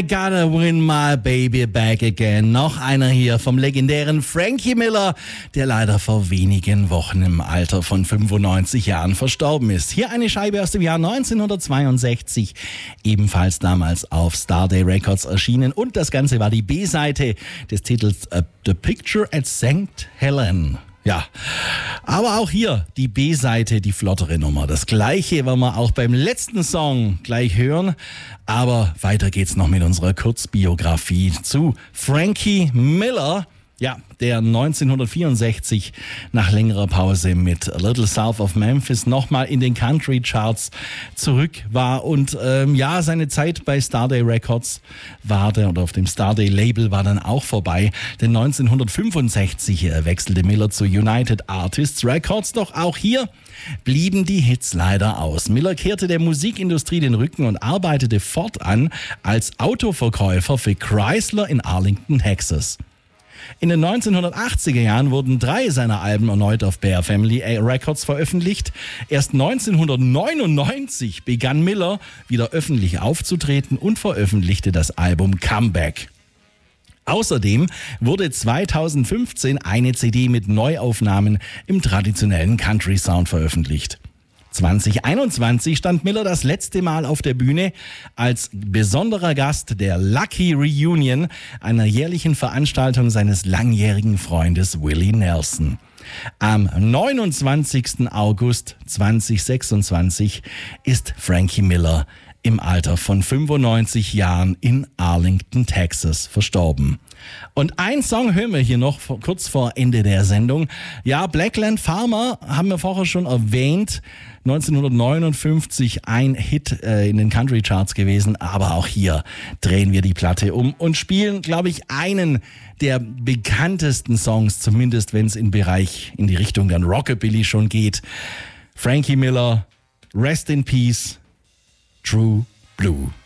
I gotta win my baby back again. Noch einer hier vom legendären Frankie Miller, der leider vor wenigen Wochen im Alter von 95 Jahren verstorben ist. Hier eine Scheibe aus dem Jahr 1962, ebenfalls damals auf Starday Records erschienen. Und das Ganze war die B-Seite des Titels The Picture at St. Helen. Ja, aber auch hier die B-Seite, die flottere Nummer. Das Gleiche werden wir auch beim letzten Song gleich hören. Aber weiter geht's noch mit unserer Kurzbiografie zu Frankie Miller. Ja, der 1964 nach längerer Pause mit A Little South of Memphis nochmal in den Country Charts zurück war und seine Zeit bei Starday Records oder auf dem Starday Label war dann auch vorbei, denn 1965 wechselte Miller zu United Artists Records, doch auch hier blieben die Hits leider aus. Miller kehrte der Musikindustrie den Rücken und arbeitete fortan als Autoverkäufer für Chrysler in Arlington, Texas. In den 1980er Jahren wurden 3 seiner Alben erneut auf Bear Family Records veröffentlicht. Erst 1999 begann Miller wieder öffentlich aufzutreten und veröffentlichte das Album Comeback. Außerdem wurde 2015 eine CD mit Neuaufnahmen im traditionellen Country Sound veröffentlicht. 2021 stand Miller das letzte Mal auf der Bühne als besonderer Gast der Lucky Reunion, einer jährlichen Veranstaltung seines langjährigen Freundes Willie Nelson. Am 29. August 2026 ist Frankie Miller im Alter von 95 Jahren in Arlington, Texas, verstorben. Und ein Song hören wir hier noch kurz vor Ende der Sendung. Ja, Blackland Farmer haben wir vorher schon erwähnt. 1959 ein Hit in den Country Charts gewesen. Aber auch hier drehen wir die Platte um und spielen, glaube ich, einen der bekanntesten Songs, zumindest wenn es in die Richtung dann Rockabilly schon geht. Frankie Miller, Rest in Peace, True Blue.